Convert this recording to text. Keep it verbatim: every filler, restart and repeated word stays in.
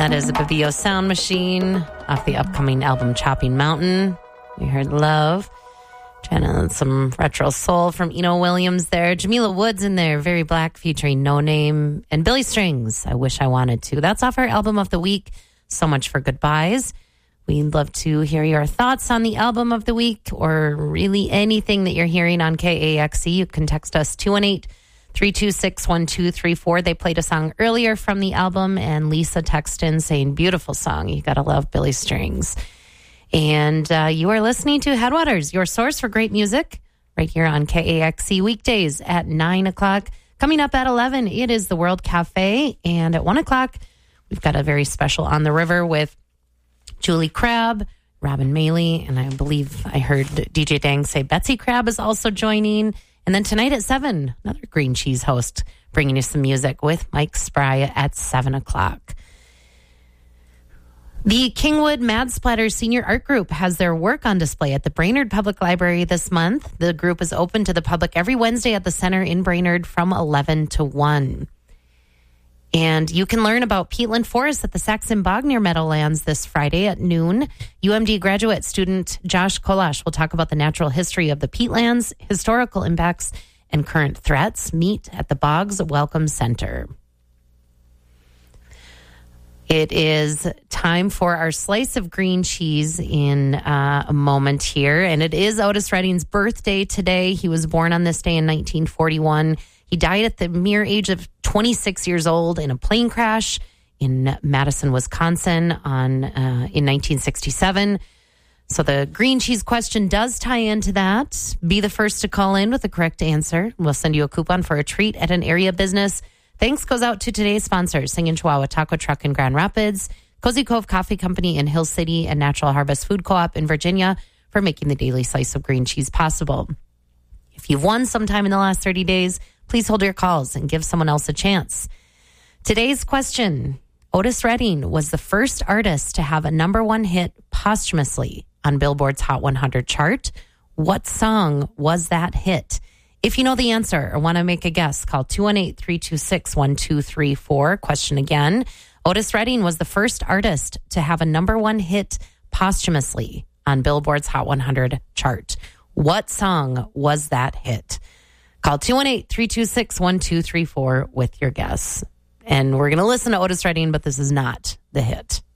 That is a Babio Sound Machine off the upcoming album Chopping Mountain. We heard Love. Trying some retro soul from Eno Williams there. Jamila Woods in there, Very Black featuring No Name. And Billy Strings, I Wish I Wanted To. That's off our album of the week, So Much for Goodbyes. We'd love to hear your thoughts on the album of the week or really anything that you're hearing on K A X E. You can text us two one eight, three two six, one two three four. They played a song earlier from the album, and Lisa texted in saying, beautiful song. You got to love Billy Strings. And uh, you are listening to Headwaters, your source for great music, right here on K A X E weekdays at nine o'clock. Coming up at eleven, it is the World Cafe. And at one o'clock, we've got a very special On the River with Julie Crabb, Robin Maley, and I believe I heard D J Dang say Betsy Crabb is also joining. And then tonight at seven, another Green Cheese host bringing you some music with Mike Spry at seven o'clock. The Kingwood Mad Splatter Senior Art Group has their work on display at the Brainerd Public Library this month. The group is open to the public every Wednesday at the center in Brainerd from eleven to one. And you can learn about peatland forests at the Saxon-Bogner Meadowlands this Friday at noon. U M D graduate student Josh Kolash will talk about the natural history of the peatlands, historical impacts, and current threats. Meet at the Boggs Welcome Center. It is time for our slice of green cheese in uh, a moment here. And it is Otis Redding's birthday today. He was born on this day in nineteen forty-one. He died at the mere age of twenty-six years old in a plane crash in Madison, Wisconsin on uh, in nineteen sixty-seven. So the green cheese question does tie into that. Be the first to call in with the correct answer. We'll send you a coupon for a treat at an area business. Thanks goes out to today's sponsors, Singing Chihuahua Taco Truck in Grand Rapids, Cozy Cove Coffee Company in Hill City, and Natural Harvest Food Co-op in Virginia for making the daily slice of green cheese possible. If you've won sometime in the last thirty days, please hold your calls and give someone else a chance. Today's question, Otis Redding was the first artist to have a number one hit posthumously on Billboard's Hot one hundred chart. What song was that hit? If you know the answer or want to make a guess, call two one eight, three two six, one two three four. Question again, Otis Redding was the first artist to have a number one hit posthumously on Billboard's Hot one hundred chart. What song was that hit? Call two one eight, three two six, one two three four with your guess. And we're going to listen to Otis Redding, but this is not the hit.